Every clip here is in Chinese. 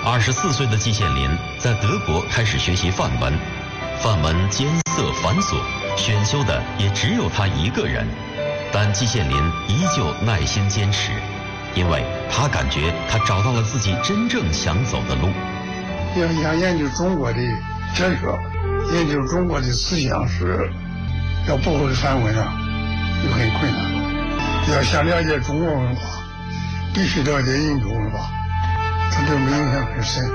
24岁的季羡林在德国开始学习梵文，梵文艰涩繁琐，选修的也只有他一个人。但季羡林依旧耐心坚持，因为他感觉他找到了自己真正想走的路。 要想研究中国的哲学，研究中国的思想史，要不会梵文啊，就很困难。要想了解中国文化，必须了解印度文化，它对我们影响很深。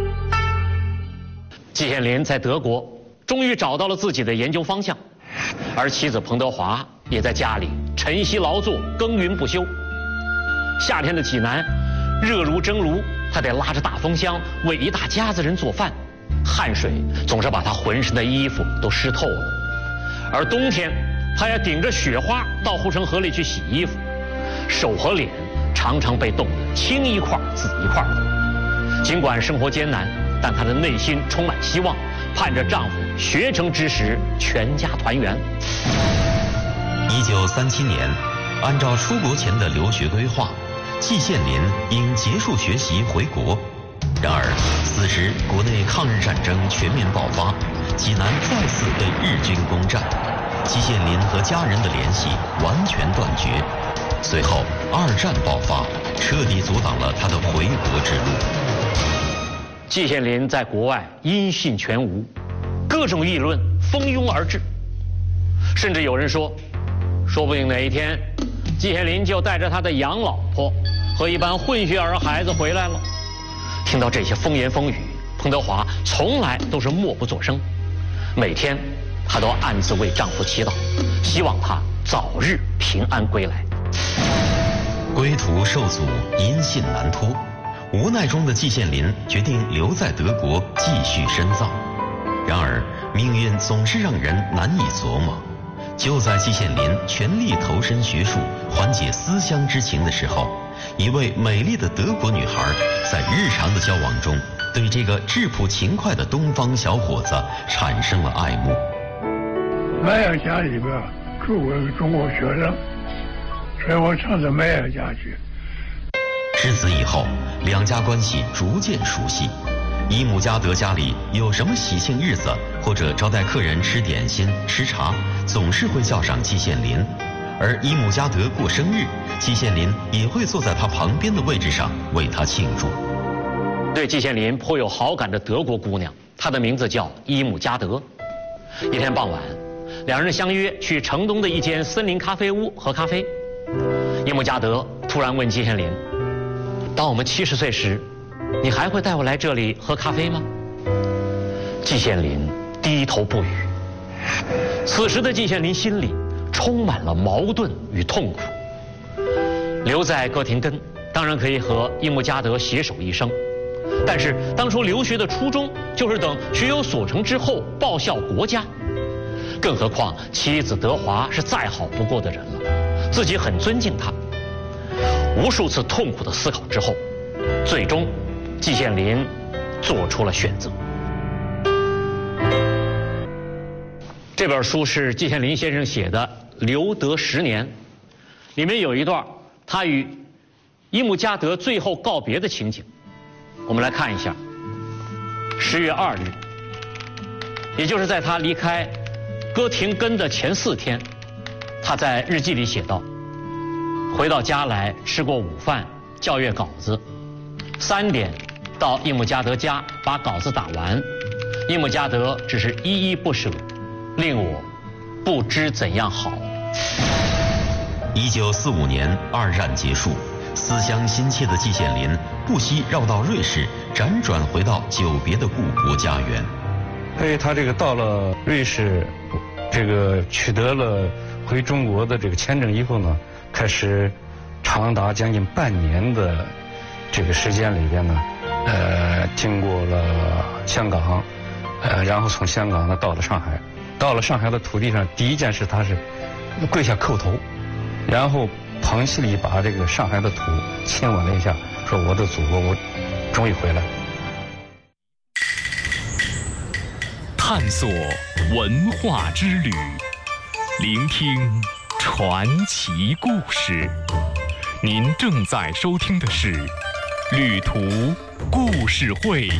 季羡林在德国终于找到了自己的研究方向，而妻子彭德华也在家里晨曦劳作，耕耘不休。夏天的济南热如蒸炉，他得拉着大风箱为一大家子人做饭，汗水总是把他浑身的衣服都湿透了。而冬天，他要顶着雪花到护城河里去洗衣服，手和脸常常被冻得青一块紫一块的。尽管生活艰难，但她的内心充满希望，盼着丈夫学成之时全家团圆。 1937年，按照出国前的留学规划，季羡林应结束学习回国。然而，此时国内抗日战争全面爆发，济南再次被日军攻占，季羡林和家人的联系完全断绝。随后，二战爆发，彻底阻挡了他的回国之路。 季羡林在国外音信全无，各种议论蜂拥而至，甚至有人说不定哪一天，季羡林就带着他的洋老婆和一班混血儿孩子回来了。听到这些风言风语，彭德华从来都是默不作声，每天她都暗自为丈夫祈祷，希望他早日平安归来。 归途受阻，音信难托，无奈中的季羡林决定留在德国继续深造。然而，命运总是让人难以琢磨。就在季羡林全力投身学术，缓解思乡之情的时候，一位美丽的德国女孩在日常的交往中，对这个质朴勤快的东方小伙子产生了爱慕。 梅尔家里边住过一个中国学生，所以我常到梅尔家去。 至此以后，两家关系逐渐熟悉。伊姆加德家里有什么喜庆日子，或者招待客人吃点心、吃茶，总是会叫上季羡林。而伊姆加德过生日，季羡林也会坐在他旁边的位置上为他庆祝。 对季羡林颇有好感的德国姑娘，她的名字叫伊姆加德。一天傍晚，两人相约去城东的一间森林咖啡屋喝咖啡。伊姆加德突然问季羡林：“当我们70岁时，你还会带我来这里喝咖啡吗？”季羡林低头不语。此时的季羡林心里充满了矛盾与痛苦。留在哥廷根，当然可以和伊姆加德携手一生，但是当初留学的初衷就是等学有所成之后报效国家。更何况妻子德华是再好不过的人了，自己很尊敬她。无数次痛苦的思考之后，最终季羡林做出了选择。这本书是季羡林先生写的《留德10年》，里面有一段他与伊姆加德最后告别的情景，我们来看一下。10月2日，也就是在他离开哥廷根的前4天，他在日记里写道：回到家来，吃过午饭，校阅稿子，3点到伊姆加德家把稿子打完，伊姆加德只是依依不舍，令我不知怎样好。 1945年二战结束，思乡心切的季羡林不惜绕道瑞士，辗转回到久别的故国家园。 所以他这个到了瑞士，这个取得了回中国的这个签证以后呢，开始长达将近半年的这个时间里边呢，经过了香港，然后从香港呢到了上海。到了上海的土地上，第一件事他是跪下叩头，然后彭熙礼把这个上海的土亲吻了一下，说：“我的祖国，我终于回来。” 探索文化之旅，聆听传奇故事。您正在收听的是旅途故事会。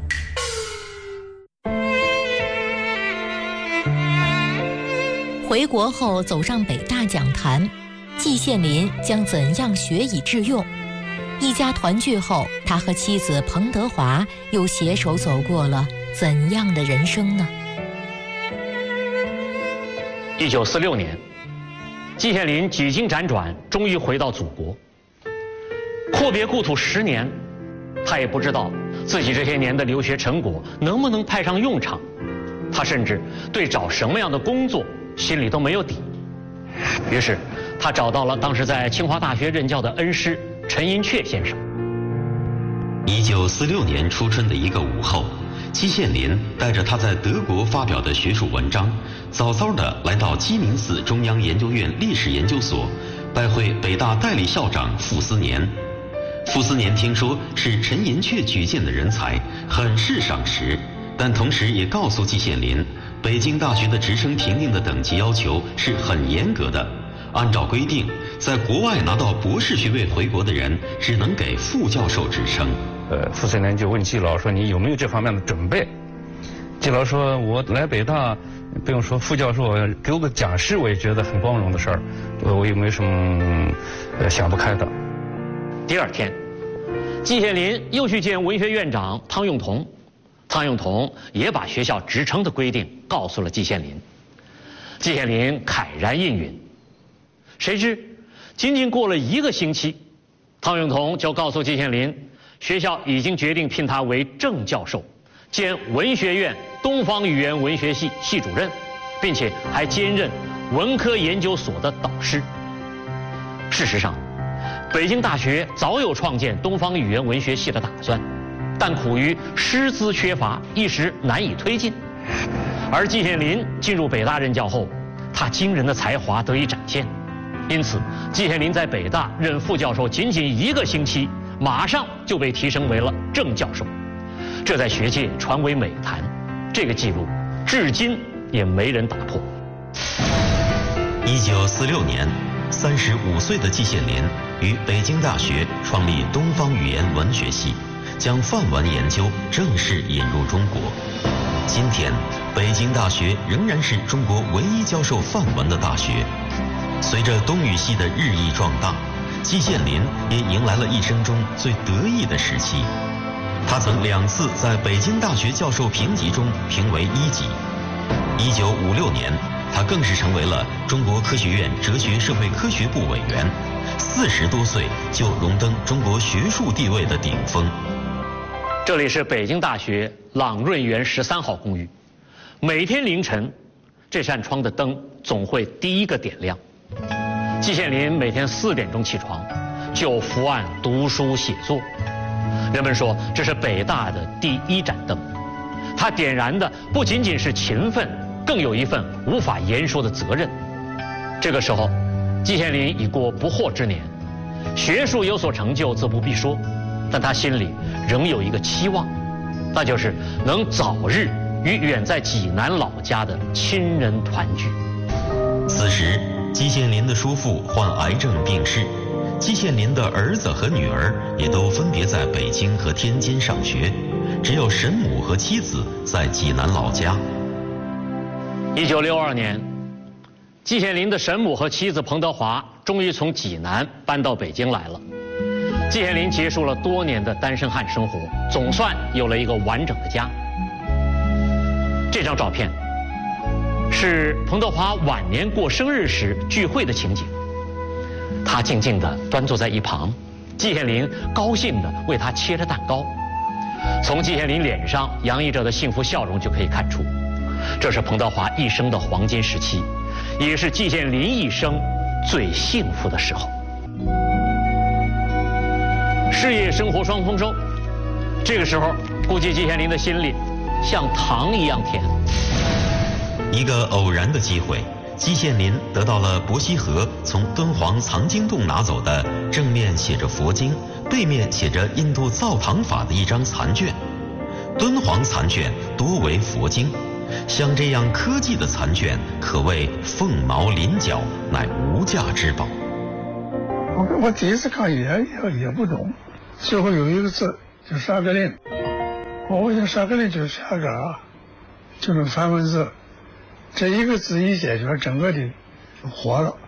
回国后走上北大讲坛，季羡林将怎样学以致用？一家团聚后，他和妻子彭德华又携手走过了怎样的人生呢 ？1946年，季羡林几经辗转，终于回到祖国。阔别故土10年，他也不知道自己这些年的留学成果能不能派上用场。他甚至对找什么样的工作心里都没有底。于是，他找到了当时在清华大学任教的恩师陈寅恪先生。 1946年初春的一个午后，季羡林带着他在德国发表的学术文章，早早地来到鸡鸣寺中央研究院历史研究所，拜会北大代理校长傅斯年。傅斯年听说是陈寅恪举荐的人才，很是赏识，但同时也告诉季羡林，北京大学的职称评定的等级要求是很严格的，按照规定，在国外拿到博士学位回国的人只能给副教授职称。 傅斯年就问季老说：“你有没有这方面的准备？”季老说：“我来北大，不用说副教授，给我个讲师，我也觉得很光荣的事儿。我有没有什么想不开的？” 第二天，季羡林又去见文学院长汤用彤，汤用彤也把学校职称的规定告诉了季羡林。季羡林慨然应允。谁知，仅仅过了1个星期，汤用彤就告诉季羡林，学校已经决定聘他为正教授，兼文学院东方语言文学系系主任，并且还兼任文科研究所的导师。事实上，北京大学早有创建东方语言文学系的打算，但苦于师资缺乏，一时难以推进。而季羡林进入北大任教后，他惊人的才华得以展现，因此季羡林在北大任副教授仅仅1个星期，马上就被提升为了正教授，这在学界传为美谈。这个记录至今也没人打破。 1946年，35岁的季羡林于北京大学创立东方语言文学系，将范文研究正式引入中国。今天，北京大学仍然是中国唯一教授范文的大学。随着东语系的日益壮大，季羡林也迎来了一生中最得意的时期。他曾2次在北京大学教授评级中评为1级。1956年，他更是成为了中国科学院哲学社会科学部委员，40多岁就荣登中国学术地位的顶峰。 这里是北京大学朗润园13号公寓，每天凌晨，这扇窗的灯总会第一个点亮。季羡林每天4点钟起床，就伏案读书写作。人们说这是北大的第1盏灯，他点燃的不仅仅是勤奋，更有一份无法言说的责任。这个时候，季羡林已过不惑之年，学术有所成就则不必说，但他心里仍有一个期望，那就是能早日与远在济南老家的亲人团聚。 此时，季羡林的叔父患癌症病逝，季羡林的儿子和女儿也都分别在北京和天津上学，只有神母和妻子在济南老家。 1962年，季羡林的神母和妻子彭德华终于从济南搬到北京来了。季羡林结束了多年的单身汉生活，总算有了一个完整的家。这张照片是彭德华晚年过生日时聚会的情景，他静静地端坐在一旁，季羡林高兴地为他切着蛋糕。从季羡林脸上洋溢着的幸福笑容就可以看出，这是彭德华一生的黄金时期，也是季羡林一生最幸福的时候。事业生活双丰收，这个时候估计季羡林的心里像糖一样甜。 一个偶然的机会，季羡林得到了伯希和从敦煌藏经洞拿走的正面写着佛经，背面写着印度造唐法的一张残卷。敦煌残卷多为佛经，像这样科技的残卷可谓凤毛麟角，乃无价之宝。 我第一次看也不懂， 最后有一个字就沙格林，我想沙格林就是沙格啊，就是梵文字，这一个字一解决，整个的活了。